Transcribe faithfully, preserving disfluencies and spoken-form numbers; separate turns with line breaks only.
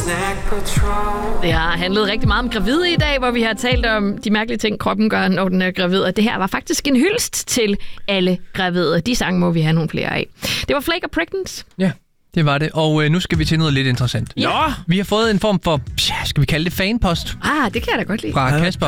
Det har handlet rigtig meget om gravide i dag, hvor vi har talt om de mærkelige ting, kroppen gør, når den er gravid. Og det her var faktisk en hyldest til alle gravide. De sange må vi have nogle flere af. Det var Flake og Pregnant.
Ja, det var det. Og øh, nu skal vi til noget lidt interessant.
Ja.
Vi har fået en form for, ja, skal vi kalde det fanpost?
Ah, det kan jeg da godt lide.
Fra Kasper